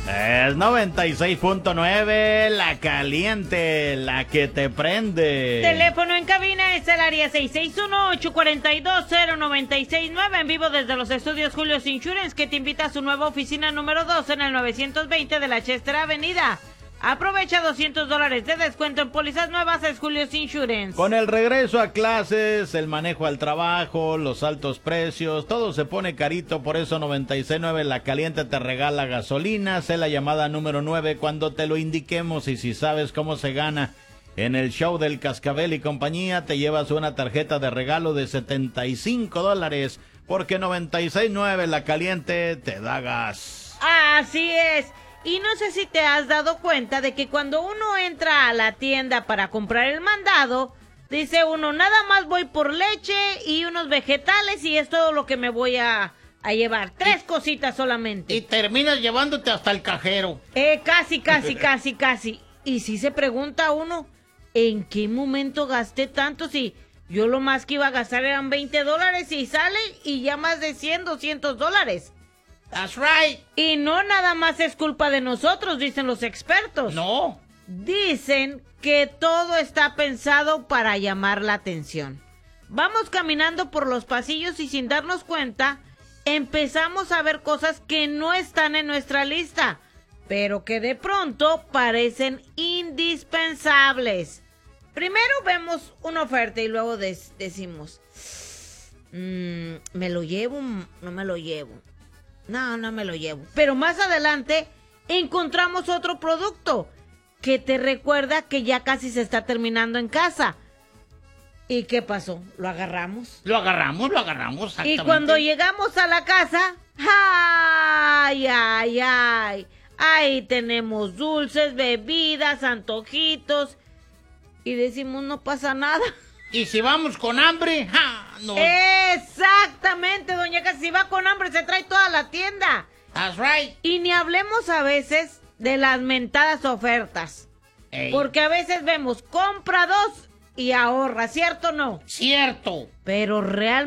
Es 96.9, la caliente, la que te prende. Teléfono en cabina es el área 661-842-0969, en vivo desde los estudios Julio Insurance, que te invita a su nueva oficina número 2 en el 920 de la Chester Avenida. Aprovecha $200 de descuento en pólizas nuevas, es Julio Insurance. Con el regreso a clases, el manejo al trabajo, los altos precios, todo se pone carito, por eso 96.9 La Caliente te regala gasolina. Sé la llamada número 9 cuando te lo indiquemos, y si sabes cómo se gana en el show del Cascabel y compañía, te llevas una tarjeta de regalo de $75, porque 96.9 La Caliente te da gas. Así es. Y no sé si te has dado cuenta de que cuando uno entra a la tienda para comprar el mandado, dice uno, nada más voy por leche y unos vegetales y es todo lo que me voy a llevar. 3 cositas solamente. Y terminas llevándote hasta el cajero. Casi. Y si se pregunta uno, ¿en qué momento gasté tanto? Si yo lo más que iba a gastar eran $20 y sale y ya más de $100-200. That's right. Y no nada más es culpa de nosotros, dicen los expertos. No. Dicen que todo está pensado para llamar la atención. Vamos caminando por los pasillos y sin darnos cuenta, empezamos a ver cosas que no están en nuestra lista, pero que de pronto parecen indispensables. Primero vemos una oferta y luego decimos, ¿me lo llevo? ¿No me lo llevo? No me lo llevo. Pero más adelante encontramos otro producto que te recuerda que ya casi se está terminando en casa. ¿Y qué pasó? ¿Lo agarramos? Lo agarramos, exactamente. Y cuando llegamos a la casa, ¡ay! Ahí tenemos dulces, bebidas, antojitos. Y decimos, no pasa nada. ¿Y si vamos con hambre? No. Exactamente, doña Casi. Si va con hambre, se trae toda la tienda. That's right. Y ni hablemos a veces de las mentadas ofertas. Ey. Porque a veces vemos, compra 2 y ahorra, ¿cierto o no? Cierto. Pero realmente